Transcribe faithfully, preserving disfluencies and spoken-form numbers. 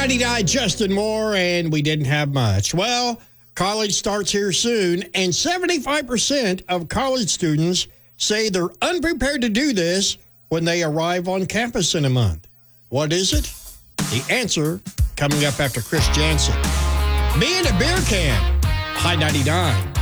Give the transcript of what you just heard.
ninety-nine, Justin Moore, and we didn't have much. Well, college starts here soon, and seventy-five percent of college students say they're unprepared to do this when they arrive on campus in a month. What is it? The answer coming up after Chris Jansen. Me and a beer can. High ninety-nine.